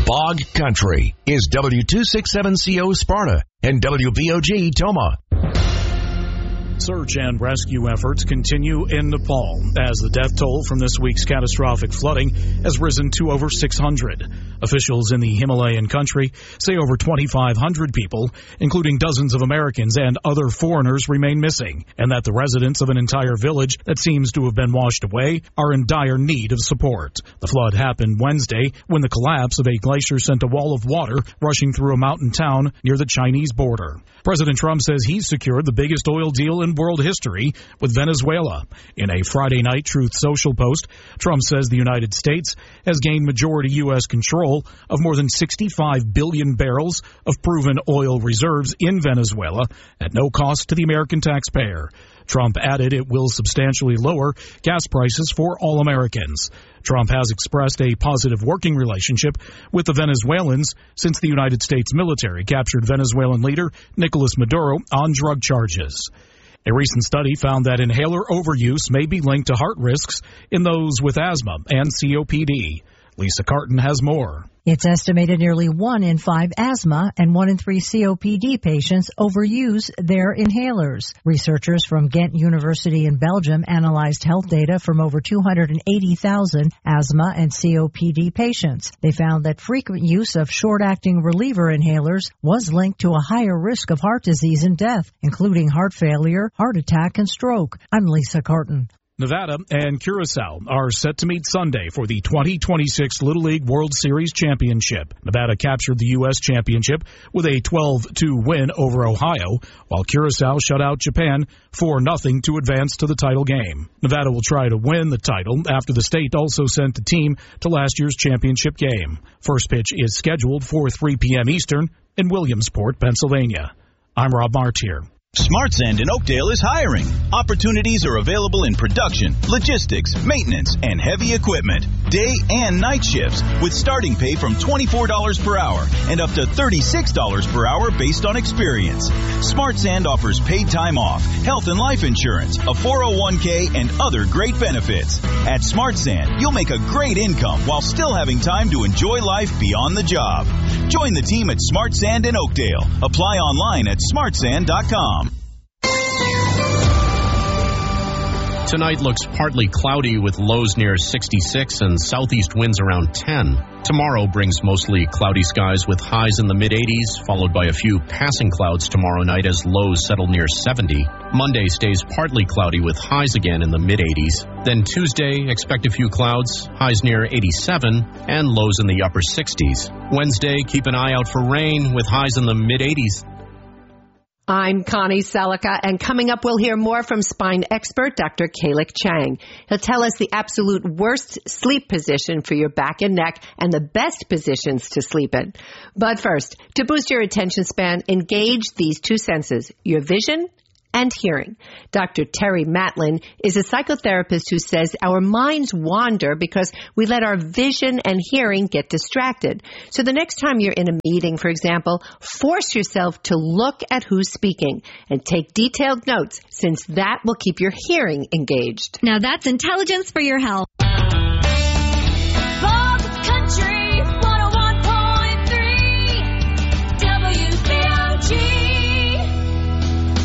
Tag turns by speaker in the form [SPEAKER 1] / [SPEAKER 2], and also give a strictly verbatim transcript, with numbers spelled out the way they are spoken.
[SPEAKER 1] Bog Country is W two sixty-seven C O Sparta and W B O G Toma.
[SPEAKER 2] Search and rescue efforts continue in Nepal as the death toll from this week's catastrophic flooding has risen to over six hundred. Officials in the Himalayan country say over twenty-five hundred people, including dozens of Americans and other foreigners, remain missing, and that the residents of an entire village that seems to have been washed away are in dire need of support. The flood happened Wednesday when the collapse of a glacier sent a wall of water rushing through a mountain town near the Chinese border. President Trump says he's secured the biggest oil deal in world history with Venezuela. In a Friday night Truth Social post, Trump says the United States has gained majority U S control of more than sixty-five billion barrels of proven oil reserves in Venezuela at no cost to the American taxpayer. Trump added it will substantially lower gas prices for all Americans. Trump has expressed a positive working relationship with the Venezuelans since the United States military captured Venezuelan leader Nicolas Maduro on drug charges. A recent study found that inhaler overuse may be linked to heart risks in those with asthma and C O P D. Lisa Carton has more.
[SPEAKER 3] It's estimated nearly one in five asthma and one in three C O P D patients overuse their inhalers. Researchers from Ghent University in Belgium analyzed health data from over two hundred eighty thousand asthma and C O P D patients. They found that frequent use of short-acting reliever inhalers was linked to a higher risk of heart disease and death, including heart failure, heart attack, and stroke. I'm Lisa Carton.
[SPEAKER 2] Nevada and Curacao are set to meet Sunday for the twenty twenty-six Little League World Series Championship. Nevada captured the U S championship with a twelve two win over Ohio, while Curacao shut out Japan four nothing to advance to the title game. Nevada will try to win the title after the state also sent a team to last year's championship game. First pitch is scheduled for three p.m. Eastern in Williamsport, Pennsylvania. I'm Rob Martier.
[SPEAKER 4] Smart Sand in Oakdale is hiring. Opportunities are available in production, logistics, maintenance, and heavy equipment. Day and night shifts with starting pay from twenty-four dollars per hour and up to thirty-six dollars per hour based on experience. Smart Sand offers paid time off, health and life insurance, a four oh one k, and other great benefits. At Smart Sand, you'll make a great income while still having time to enjoy life beyond the job. Join the team at Smart Sand in Oakdale. Apply online at smart sand dot com.
[SPEAKER 5] Tonight looks partly cloudy with lows near sixty-six and southeast winds around ten. Tomorrow brings mostly cloudy skies with highs in the mid-eighties, followed by a few passing clouds tomorrow night as lows settle near seventy. Monday stays partly cloudy with highs again in the mid-eighties. Then Tuesday, expect a few clouds, highs near eighty-seven, and lows in the upper sixties. Wednesday, keep an eye out for rain with highs in the mid-eighties.
[SPEAKER 6] I'm Connie Selica, and coming up we'll hear more from spine expert Doctor Kalik Chang. He'll tell us the absolute worst sleep position for your back and neck and the best positions to sleep in. But first, to boost your attention span, engage these two senses, your vision and hearing. Doctor Terry Matlin is a psychotherapist who says our minds wander because we let our vision and hearing get distracted. So the next time you're in a meeting, for example, force yourself to look at who's speaking and take detailed notes, since that will keep your hearing engaged.
[SPEAKER 7] Now that's intelligence for your health.